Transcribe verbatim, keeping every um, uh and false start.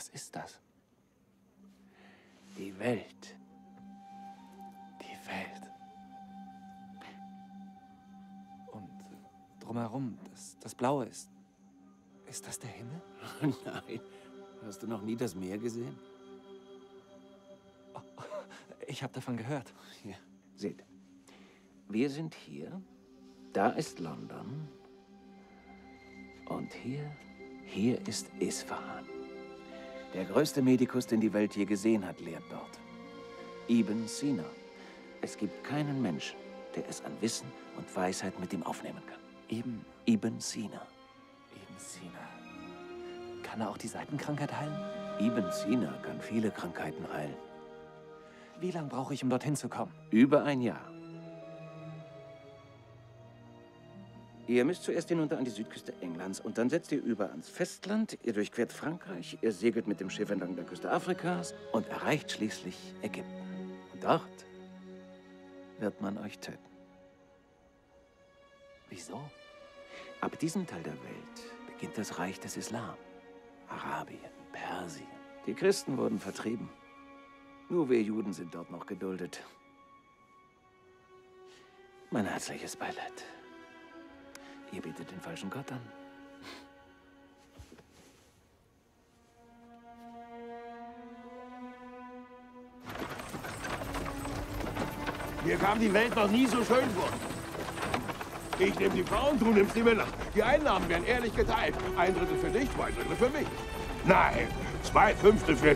Was ist das? Die Welt. Die Welt. Und drumherum, das, das Blaue ist... Ist das der Himmel? Nein. Hast du noch nie das Meer gesehen? Oh, ich habe davon gehört. Ja. Seht, wir sind hier. Da ist London. Und hier, hier ist Isfahan. Der größte Medikus, den die Welt je gesehen hat, lehrt dort. Ibn Sina. Es gibt keinen Menschen, der es an Wissen und Weisheit mit ihm aufnehmen kann. Ibn... Ibn Sina. Ibn Sina. Kann er auch die Seitenkrankheit heilen? Ibn Sina kann viele Krankheiten heilen. Wie lange brauche ich, um dorthin zu kommen? Über ein Jahr. Ihr müsst zuerst hinunter an die Südküste Englands und dann setzt ihr über ans Festland, ihr durchquert Frankreich, ihr segelt mit dem Schiff entlang der Küste Afrikas und erreicht schließlich Ägypten. Und dort wird man euch töten. Wieso? Ab diesem Teil der Welt beginnt das Reich des Islam. Arabien, Persien. Die Christen wurden vertrieben. Nur wir Juden sind dort noch geduldet. Mein herzliches Beileid. Ihr betet den falschen Gott an. Mir kam die Welt noch nie so schön vor. Ich nehme die Frauen, du nimmst die Männer. Die Einnahmen werden ehrlich geteilt. Ein Drittel für dich, zwei Drittel für mich. Nein, zwei Fünftel für